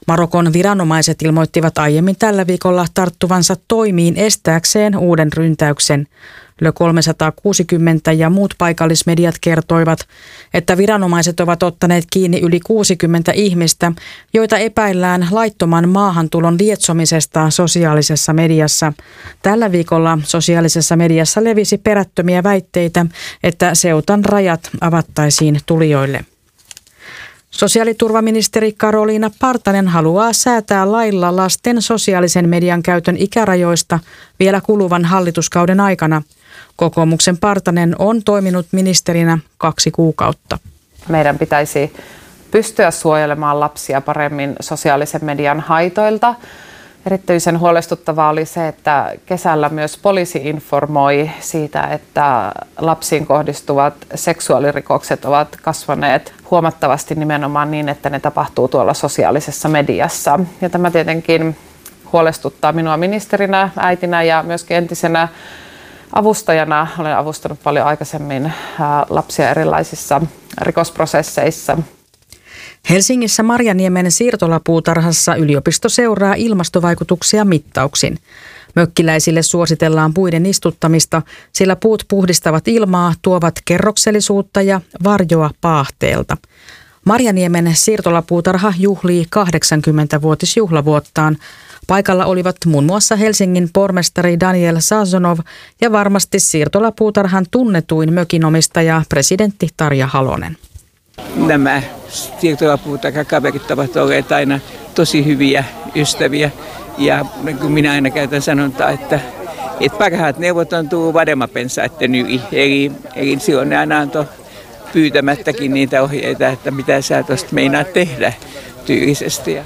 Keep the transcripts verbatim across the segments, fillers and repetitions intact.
Marokon viranomaiset ilmoittivat aiemmin tällä viikolla tarttuvansa toimiin estääkseen uuden ryntäyksen. Le kolmesataakuusikymmentä ja muut paikallismediat kertoivat, että viranomaiset ovat ottaneet kiinni yli kuusikymmentä ihmistä, joita epäillään laittoman maahantulon lietsomisesta sosiaalisessa mediassa. Tällä viikolla sosiaalisessa mediassa levisi perättömiä väitteitä, että Ceutan rajat avattaisiin tulijoille. Sosiaaliturvaministeri Karoliina Partanen haluaa säätää lailla lasten sosiaalisen median käytön ikärajoista vielä kuluvan hallituskauden aikana. Kokoomuksen Partanen on toiminut ministerinä kaksi kuukautta. Meidän pitäisi pystyä suojelemaan lapsia paremmin sosiaalisen median haitoilta. Erityisen huolestuttavaa oli se, että kesällä myös poliisi informoi siitä, että lapsiin kohdistuvat seksuaalirikokset ovat kasvaneet huomattavasti nimenomaan niin, että ne tapahtuu tuolla sosiaalisessa mediassa. Ja tämä tietenkin huolestuttaa minua ministerinä, äitinä ja myöskin entisenä avustajana. Olen avustanut paljon aikaisemmin lapsia erilaisissa rikosprosesseissa. Helsingissä Marjaniemen siirtolapuutarhassa yliopisto seuraa ilmastovaikutuksia mittauksin. Mökkiläisille suositellaan puiden istuttamista, sillä puut puhdistavat ilmaa, tuovat kerroksellisuutta ja varjoa paahteelta. Marjaniemen siirtolapuutarha juhlii kahdeksankymmentävuotisjuhlavuottaan. Paikalla olivat muun muassa Helsingin pormestari Daniel Sazonov ja varmasti siirtolapuutarhan tunnetuin mökinomistaja presidentti Tarja Halonen. Nämä siirtolapuutarhakaverit ovat olleet aina tosi hyviä ystäviä ja kun minä aina käytän sanontaa, että, että parhaat neuvot on tullut vademapensaitten yli. Eli, eli silloin ne aina antoi pyytämättäkin niitä ohjeita, että mitä sä tuosta meinaat tehdä tyylisesti.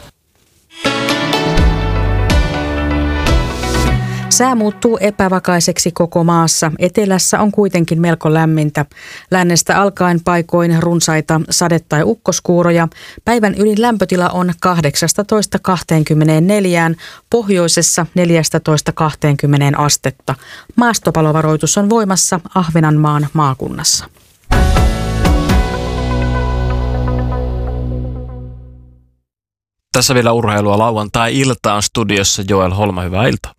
Sää muuttuu epävakaiseksi koko maassa. Etelässä on kuitenkin melko lämmintä. Lännestä alkaen paikoin runsaita sade- tai ukkoskuuroja. Päivän ylin lämpötila on kahdeksastatoista kaksikymmentäneljä, pohjoisessa neljästätoista kaksikymmentä astetta. Maastopalovaroitus on voimassa Ahvenanmaan maakunnassa. Tässä vielä urheilua lauantai-iltaan studiossa Joel Holma, hyvää iltaa.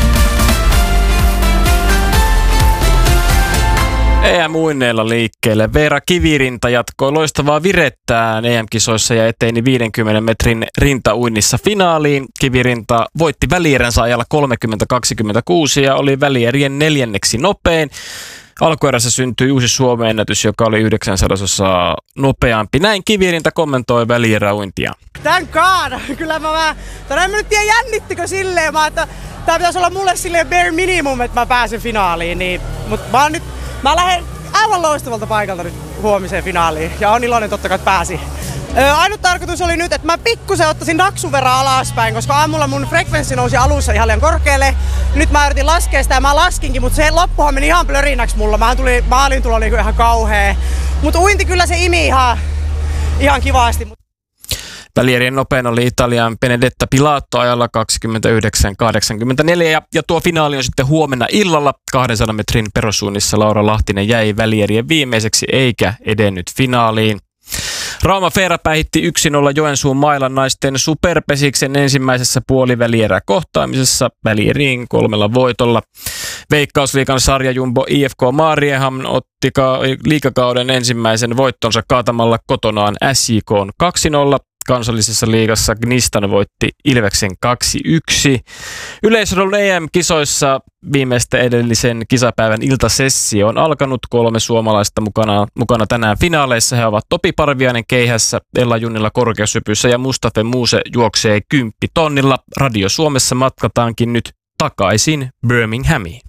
E M-uinneilla liikkeelle. Veera Kivirinta jatkoi loistavaa virettään E M-kisoissa ja eteni viidenkymmenen metrin rintauinnissa finaaliin. Kivirinta voitti välieränsä ajalla kolmekymmentä kaksikymmentäkuusi ja oli välierien neljänneksi nopein. Alkuerässä syntyi uusi Suomen ennätys, joka oli yhdeksän sadasosaa nopeampi. Näin Kivirinta kommentoi välieräuintia. Tän kaan. Kyllä mä vähän, tänään mä nyt tiedän jännittikö silleen, mä, että tää pitäisi olla mulle silleen bare minimum, että mä pääsen finaaliin. Niin, mut mä oon nyt Mä lähden aivan loistavalta paikalta nyt huomiseen finaaliin ja on iloinen totta kai, että pääsi. Öö, ainut tarkoitus oli nyt, että mä pikkusen ottaisin naksun verran alaspäin, koska aamulla mun frekvenssi nousi alussa ihan liian korkealle. Nyt mä yritin laskea sitä ja mä laskinkin, mutta se loppuhan meni ihan plörinäksi mulla. Mä tuli maalintulo niinku ihan kauhea. Mutta uinti kyllä se imi ihan, ihan kivasti. Välierien nopein oli Italian Benedetta Pilato ajalla kaksikymmentäyhdeksän kahdeksankymmentäneljä ja, ja tuo finaali on sitten huomenna illalla. kahdensadan metrin perussuunnissa Laura Lahtinen jäi välierien viimeiseksi eikä edennyt finaaliin. Rauma Feera päihitti yksi nolla Joensuun Mailan naisten superpesiksen ensimmäisessä puolivälierä kohtaamisessa välieriin kolmella voitolla. Veikkausliigan sarjajumbo I F K Mariehamn otti ka- liigakauden ensimmäisen voittonsa kaatamalla kotonaan S J K:n kaksi nolla. Kansallisessa liigassa Gnistan voitti Ilveksen kaksi yksi. Yleisradon E M-kisoissa viimeistä edellisen kisapäivän iltasessio on alkanut. Kolme suomalaista mukana, mukana tänään finaaleissa. He ovat Topi Parviainen keihässä, Ella Junnila korkeasypyssä ja Mustafa Muuse juoksee kymppitonnilla. Radio Suomessa matkataankin nyt takaisin Birminghamiin.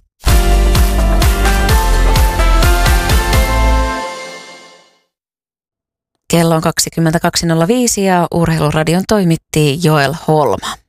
Kello on kaksikymmentäkaksi nolla viisi ja Urheiluradion toimitti Joel Holma.